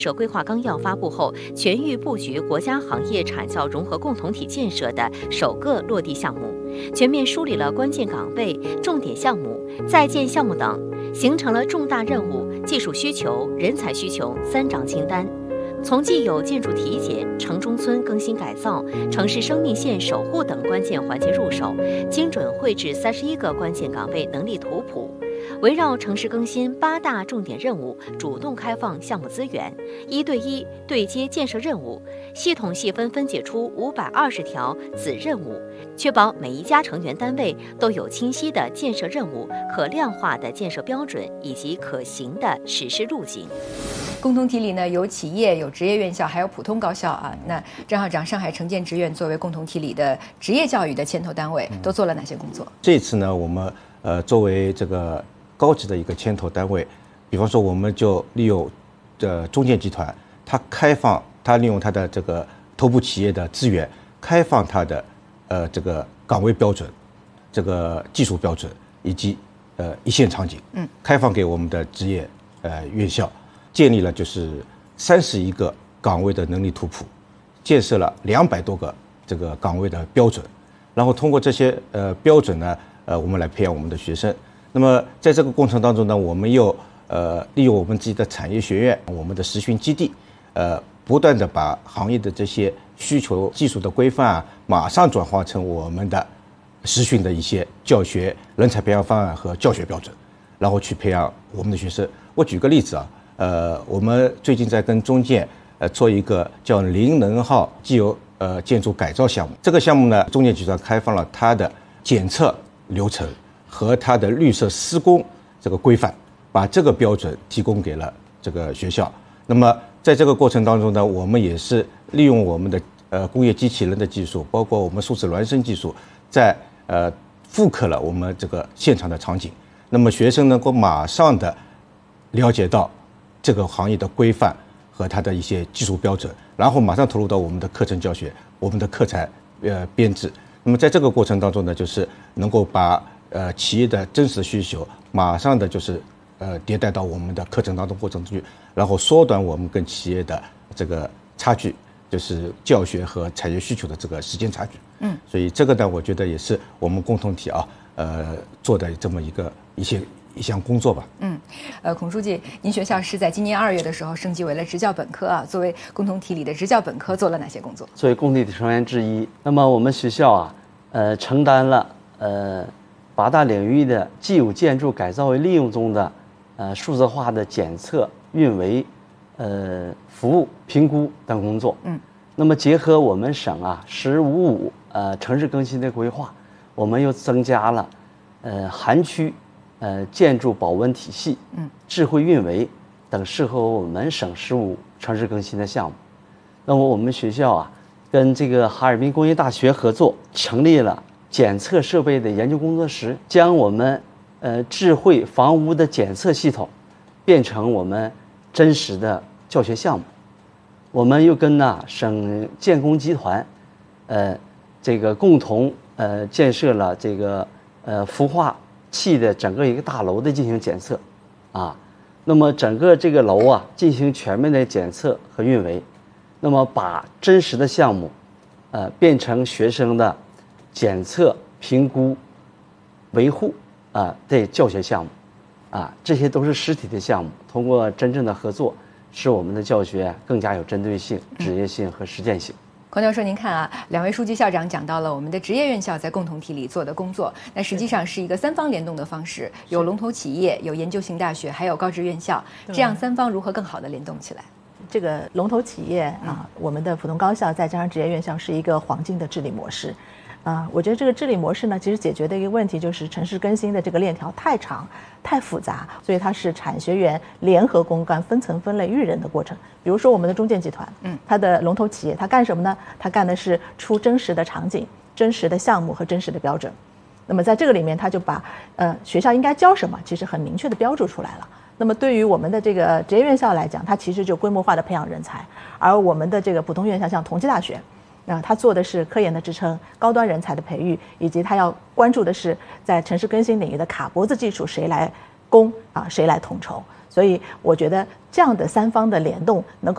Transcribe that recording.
设规划纲要发布后，全域布局国家行业产校融合共同体建设的首个落地项目，全面梳理了关键岗位、重点项目、在建项目等，形成了重大任务、技术需求、人才需求3张清单。从既有建筑体检、城中村更新改造、城市生命线守护等关键环节入手，精准绘制31个关键岗位能力图谱，围绕城市更新8大重点任务，主动开放项目资源，1对1对接建设任务，系统细分分解出520条子任务，确保每一家成员单位都有清晰的建设任务、可量化的建设标准以及可行的实施路径。 共同体里呢，有企业、有职业院校，还有普通高校啊。那张校长，上海城建职院作为共同体里的职业教育的牵头单位，都做了哪些工作？ 这次呢，我们作为这个高级的一个牵头单位，比方说我们就利用中建集团，它利用它的这个头部企业的资源，开放它的这个岗位标准、这个技术标准以及一线场景，开放给我们的职业院校。建立了就是31个岗位的能力图谱，建设了200多个这个岗位的标准，然后通过这些标准呢，我们来培养我们的学生。那么在这个过程当中呢，我们又利用我们自己的产业学院、我们的实训基地，不断的把行业的这些需求、技术的规范啊，马上转化成我们的实训的一些教学、人才培养方案和教学标准，然后去培养我们的学生。我举个例子啊。我们最近在跟中建做一个叫零能耗既有建筑改造项目。这个项目呢，中建集团开放了它的检测流程和它的绿色施工这个规范，把这个标准提供给了这个学校。那么在这个过程当中呢，我们也是利用我们的工业机器人的技术，包括我们数字孪生技术，在复刻了我们这个现场的场景。那么学生能够马上的了解到这个行业的规范和它的一些技术标准，然后马上投入到我们的课程教学、我们的课材编制。那么在这个过程当中呢，就是能够把企业的真实的需求马上的就是迭代到我们的课程当中过程中去，然后缩短我们跟企业的这个差距，就是教学和产业需求的这个时间差距。所以这个呢，我觉得也是我们共同体做的这么一项工作吧。 孔书记，您学校是在今年2月的时候升级为了职教本科啊。作为共同体里的职教本科，做了哪些工作？ 作为共同体成员之一，那么我们学校啊，承担了8大领域的既有建筑改造为利用中的数字化的检测、运维、服务、评估等工作。那么结合我们省“15+5”城市更新的规划，我们又增加了涵区建筑保温体系、智慧运维等适合我们省15城市更新的项目。那么我们学校跟这个哈尔滨工业大学合作，成立了检测设备的研究工作室，将我们智慧房屋的检测系统变成我们真实的教学项目。我们又跟省建工集团这个共同建设了这个孵化器的整个一个大楼的进行检测那么整个这个楼进行全面的检测和运维，那么把真实的项目变成学生的检测、评估、维护的教学项目这些都是实体的项目。通过真正的合作，使我们的教学更加有针对性、职业性和实践性。 孔教授，您看2位书记校长讲到了我们的职业院校在共同体里做的工作，那实际上是一个3方联动的方式，有龙头企业，有研究型大学，还有高职院校，这样3方如何更好的联动起来？ 这个龙头企业我们的普通高校再加上职业院校是一个黄金的治理模式。我觉得这个治理模式呢，其实解决的一个问题就是城市更新的这个链条太长、太复杂，所以它是产学研联合攻干、分层分类育人的过程。比如说我们的中建集团，它的龙头企业，它干什么呢？它干的是出真实的场景、真实的项目和真实的标准。那么在这个里面，它就把学校应该教什么，其实很明确的标注出来了。那么对于我们的这个职业院校来讲，它其实就规模化的培养人才，而我们的这个普通院校，像同济大学。他做的是科研的支撑、高端人才的培育，以及他要关注的是在城市更新领域的卡脖子技术谁来攻谁来统筹。所以我觉得这样的3方的联动能够